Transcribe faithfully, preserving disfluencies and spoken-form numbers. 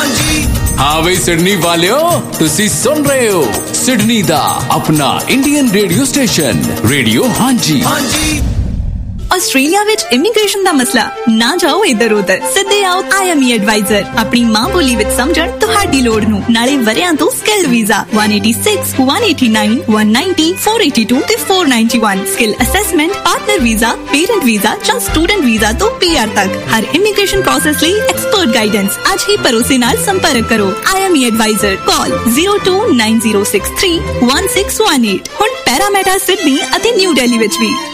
ਹਾਂਜੀ हाँ बई सिडनी वालियो तुसी सुन रहे हो सिडनी दा अपना इंडियन रेडियो स्टेशन रेडियो ਹਾਂਜੀ ਹਾਂਜੀ ਆਸਟ੍ਰੇਲੀਆ ਵਿੱਚ ਇਮੀਗ੍ਰੇਸ਼ਨ ਦਾ ਮਸਲਾ ਨਾ ਜਾਓ ਇੱਧਰ ਉੱਧਰ ਸਿੱਧੇ ਆਓ ਆਈ ਐਮ ਈ ਐਡਵਾਈਜ਼ਰ ਆਪਣੀ ਮਾਂ ਬੋਲੀ ਵਿੱਚ ਸਮਝਣ ਤੁਹਾਡੀ ਲੋੜ ਨੂੰ ਨਾਲੇ ਵਰਿਆਂ ਤੋਂ skill visa one eighty-six, one eighty-nine, one ninety, four eighty-two ਤੇ four ninety-one skill assessment partner visa parent visa ਜਾਂ ਸਟੂਡੈਂਟ ਵੀਜ਼ਾ ਤੋਂ ਪੀ ਆਰ ਤੱਕ ਹਰ ਇਮੀਗ੍ਰੇਸ਼ਨ ਪ੍ਰੋਸੈਸ ਲਈ ਐਕਸਪਰਟ ਗਾਈਡੈਂਸ ਅੱਜ ਹੀ ਭਰੋਸੇ ਨਾਲ ਸੰਪਰਕ ਕਰੋ I M E advisor call zero two nine zero six three one six one eight ਹੁਣ ਪੈਰਾਮੀਟਰ ਸਿਡਨੀ ਅਤੇ ਨਿਊ ਦਿੱਲੀ ਵਿੱਚ ਵੀ